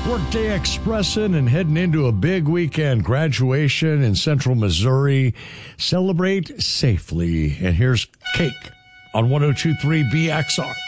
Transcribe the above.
Workday expressing and heading into a big weekend. Graduation in Central Missouri. Celebrate safely. And here's Cake on 102.3 BXR.